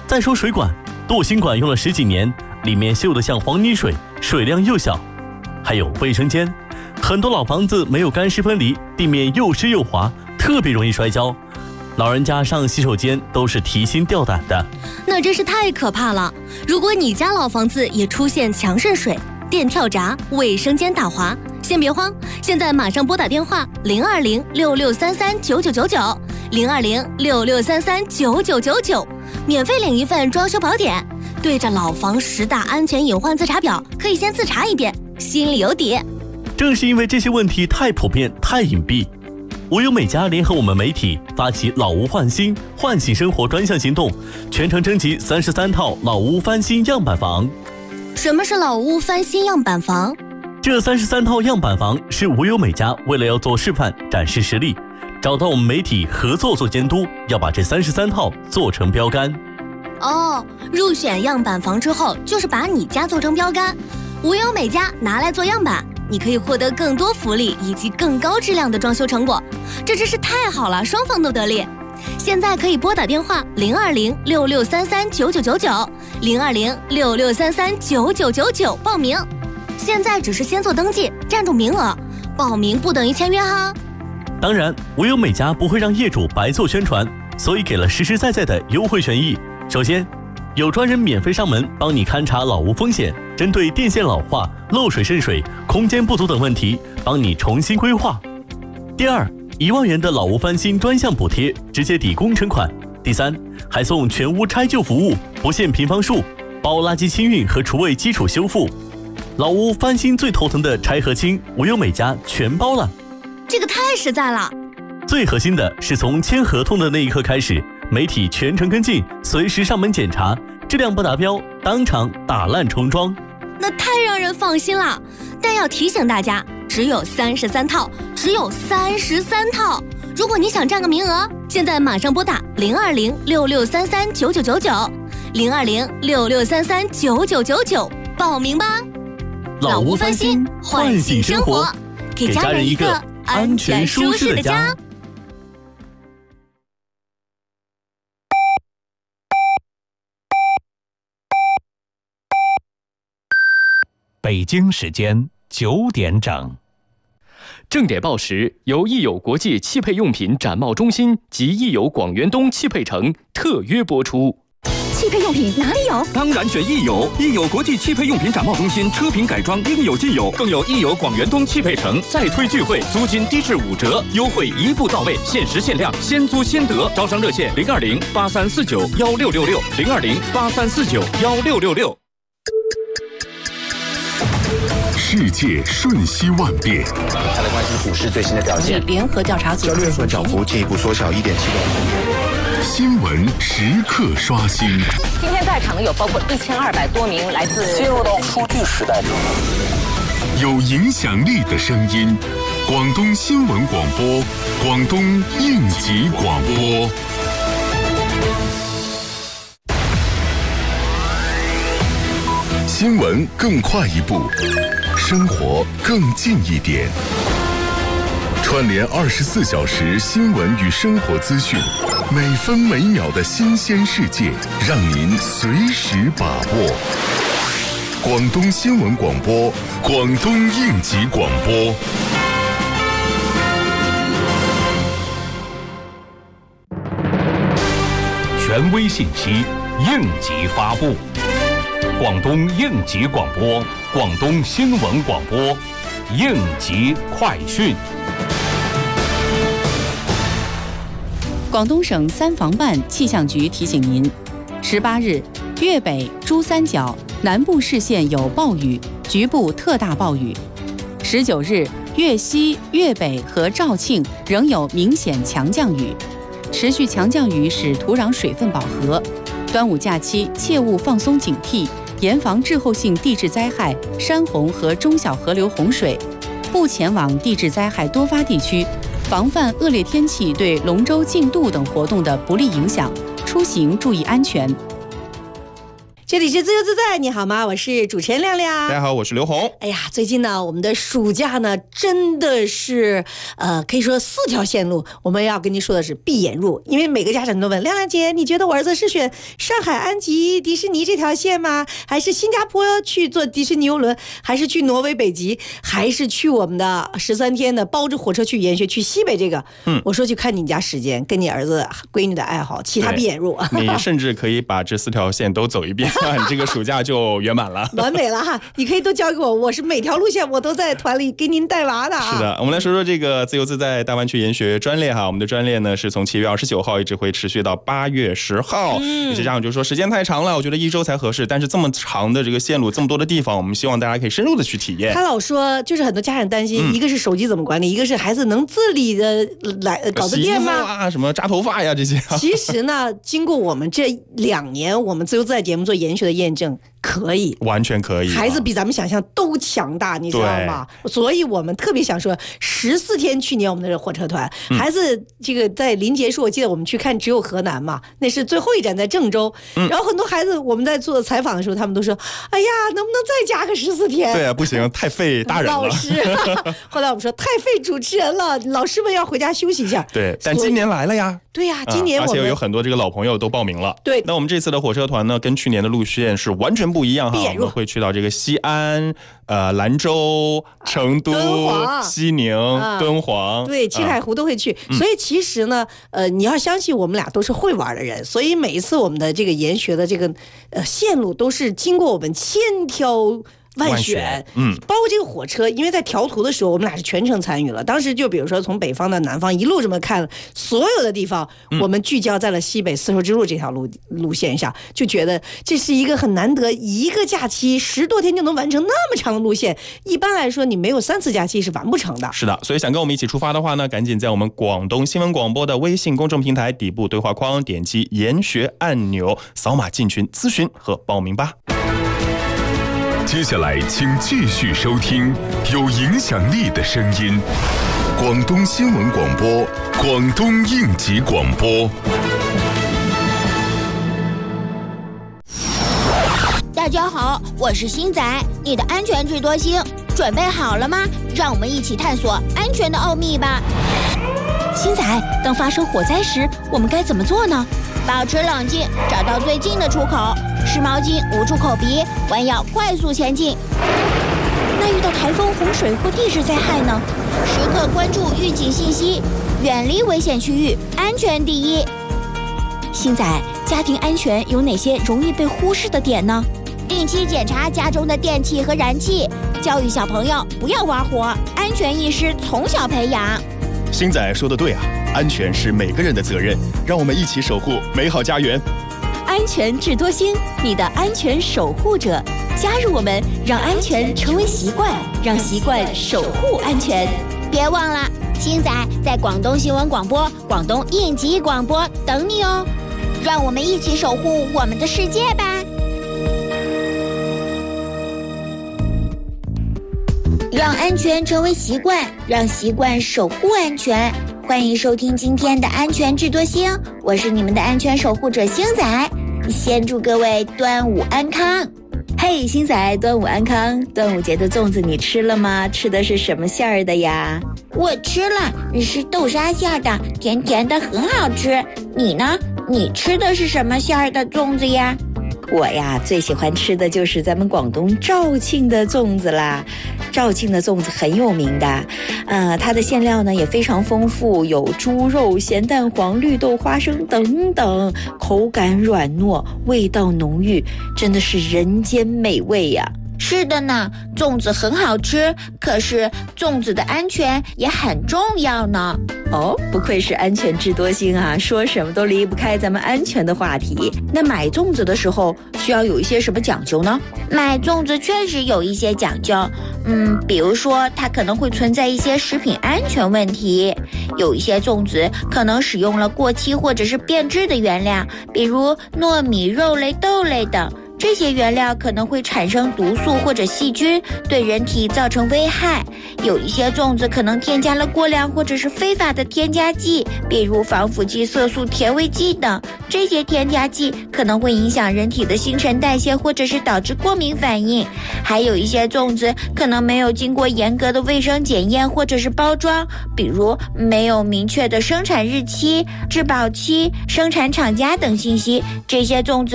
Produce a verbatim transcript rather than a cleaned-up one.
再说水管，镀锌管用了十几年，里面锈得像黄泥水，水量又小。还有卫生间，很多老房子没有干湿分离，地面又湿又滑，特别容易摔跤。老人家上洗手间都是提心吊胆的， 那真是太可怕了。如果你家老房子也出现墙渗水、电跳闸、卫生间打滑，先别慌，现在马上拨打电话零二零六六三三九九九九零二零六六三三九九九九，免费领一份装修宝典，对着老房十大安全隐患自查表，可以先自查一遍，心里有底。 正是因为这些问题太普遍、太隐蔽，无忧美家联合我们媒体发起老屋换新、唤醒生活专项行动，全程征集三十三套老屋翻新样板房。 什么是老屋翻新样板房？ 这三十三套样板房是无忧美家为了要做示范、展示实力，找到我们媒体合作做监督，要把这三十三套做成标杆。 哦，入选样板房之后，就是把你家做成标杆，无忧美家拿来做样板。你可以获得更多福利以及更高质量的装修成果，这真是太好了，双方都得利。现在可以拨打电话零二零六六三三九九九九零二零六六三三九九九九报名。现在只是先做登记，占住名额，报名不等于签约哈。 当然，无忧美家不会让业主白做宣传，所以给了实实在在的优惠权益。首先，有专人免费上门帮你勘察老屋风险，针对电线老化、漏水渗水、空间不足等问题，帮你重新规划。第二，一万元的老屋翻新专项补贴，直接抵工程款。第三，还送全屋拆旧服务，不限平方数，包垃圾清运和厨卫基础修复。老屋翻新最头疼的拆和清，无忧美家全包了。 这个太实在了。 最核心的是从签合同的那一刻开始，媒体全程跟进，随时上门检查，质量不达标当场打烂重装。 那太让人放心了。但要提醒大家，只有三十三套，只有三十三套。如果你想占个名额，现在马上拨打零二零六六三三九九九九零二零六六三三九九九九报名吧。 老屋翻新，唤醒生活，给家人一个安全舒适的家。 北京时间九点整。 正点报时由益友国际汽配用品展贸中心及益友广源东汽配城特约播出。 汽配用品哪里有？ 当然选益友，益友国际汽配用品展贸中心，车品改装应有尽有，更有益友广源东汽配城再推聚会，租金低至五折，优惠一步到位，限时限量，先租先得。招商热线零二零八三四九幺六六六零二零八三四九幺六六六。 世界瞬息万变， 他来关心股市最新的表现。 联合调查组交易所涨幅进一步缩小一点七个。 新闻时刻刷新。 今天在场的有包括一千二百多名来自。 进入到数据时代中， 有影响力的声音，广东新闻广播，广东应急广播。新闻更快一步，生活更近一点。串联二十四小时新闻与生活资讯，每分每秒的新鲜世界，让您随时把握。广东新闻广播，广东应急广播。 权威信息，应急发布。广东应急广播，广东新闻广播，应急快讯。 广东省三防办气象局提醒您：十八日，粤北、珠三角南部市县有暴雨，局部特大暴雨；十九日，粤西、粤北和肇庆仍有明显强降雨，持续强降雨使土壤水分饱和。端午假期切勿放松警惕，严防滞后性地质灾害、山洪和中小河流洪水，不前往地质灾害多发地区，防范恶劣天气对龙舟竞渡等活动的不利影响，出行注意安全。 这里是自由自在，你好吗？我是主持人亮亮。 大家好，我是刘红。 哎呀，最近呢，我们的暑假呢，真的是，呃，可以说四条线路，我们要跟您说的是闭眼入，因为每个家长都问亮亮姐，你觉得我儿子是选上海安吉迪士尼这条线吗？还是新加坡去坐迪士尼游轮，还是去挪威北极，还是去我们的十三天的包着火车去研学去西北这个？嗯，我说去看你家时间，跟你儿子闺女的爱好，其他闭眼入。 你甚至可以把这四条线都走一遍，你这个暑假就圆满了， 完美了哈！你可以都交给我，我是每条路线我都在团里给您带娃的啊。 是的，我们来说说这个自由自在大湾区研学专列哈。我们的专列呢是从七月二十九号一直会持续到八月十号。嗯，有些家长就说时间太长了，我觉得一周才合适。但是这么长的这个线路，这么多的地方，我们希望大家可以深入的去体验。 他老说，就是很多家长担心，嗯、一个是手机怎么管理，一个是孩子能自理的来搞得定吗？ 啊，什么扎头发呀这些。 其实呢，经过我们这两年我们自由自在节目做研学的验证，可以， 完全可以， 孩子比咱们想象都强大，你知道吗？所以我们特别想说，十四天去年我们的火车团，嗯、孩子这个在临结束，我记得我们去看只有河南嘛，那是最后一站在郑州，嗯、然后很多孩子我们在做采访的时候，他们都说，哎呀，能不能再加个十四天？ 对啊，不行，太费大人了。 老师，后来我们说太费主持人了，老师们要回家休息一下。 对，但今年来了呀。 对呀、啊，今年我们、 嗯、而且有很多这个老朋友都报名了。 对， 那我们这次的火车团呢，跟去年的路线是完全不一样哈。我们会去到这个西安、呃兰州、成都、啊、西宁、啊、敦煌， 对，青海湖都会去。嗯、所以其实呢，呃，你要相信我们俩都是会玩的人，所以每一次我们的这个研学的这个呃线路都是经过我们千挑万选，嗯，包括这个火车，因为在调图的时候，我们俩是全程参与了。当时就比如说从北方到南方一路这么看，所有的地方，嗯、我们聚焦在了西北丝绸之路这条路路线上，就觉得这是一个很难得，一个假期十多天就能完成那么长的路线。一般来说，你没有三次假期是完不成的。 是的，所以想跟我们一起出发的话呢，赶紧在我们广东新闻广播的微信公众平台底部对话框点击研学按钮，扫码进群咨询和报名吧。 接下来请继续收听有影响力的声音，广东新闻广播，广东应急广播。 大家好，我是星仔，你的安全智多星，准备好了吗？让我们一起探索安全的奥秘吧。 星仔，当发生火灾时，我们该怎么做呢？ 保持冷静，找到最近的出口，湿毛巾捂住口鼻，弯腰快速前进。 那遇到台风、洪水或地质灾害呢？ 时刻关注预警信息，远离危险区域，安全第一。 星仔，家庭安全有哪些容易被忽视的点呢？ 定期检查家中的电器和燃气，教育小朋友不要玩火，安全意识从小培养。 星仔说的对啊，安全是每个人的责任，让我们一起守护美好家园。 安全智多星，你的安全守护者，加入我们，让安全成为习惯，让习惯守护安全。 别忘了，星仔在广东新闻广播、广东应急广播等你哦，让我们一起守护我们的世界吧。让安全成为习惯，让习惯守护安全。欢迎收听今天的安全智多星，我是你们的安全守护者星仔。先祝各位端午安康。 嘿，星仔，端午安康！端午节的粽子你吃了吗？吃的是什么馅儿的呀？ 我吃了，是豆沙馅的，甜甜的，很好吃。你呢？你吃的是什么馅儿的粽子呀？ 我呀，最喜欢吃的就是咱们广东肇庆的粽子啦。肇庆的粽子很有名的，呃，它的馅料呢也非常丰富，有猪肉、咸蛋黄、绿豆、花生等等，口感软糯，味道浓郁，真的是人间美味呀。 是的呢，粽子很好吃，可是粽子的安全也很重要呢。 哦，不愧是安全智多星啊，说什么都离不开咱们安全的话题。那买粽子的时候需要有一些什么讲究呢？ 买粽子确实有一些讲究，嗯，比如说它可能会存在一些食品安全问题，有一些粽子可能使用了过期或者是变质的原料，比如糯米、肉类、豆类等。 这些原料可能会产生毒素或者细菌，对人体造成危害。有一些粽子可能添加了过量或者是非法的添加剂，比如防腐剂、色素、甜味剂等。这些添加剂可能会影响人体的新陈代谢，或者是导致过敏反应。还有一些粽子可能没有经过严格的卫生检验或者是包装，比如没有明确的生产日期、质保期、生产厂家等信息。这些粽子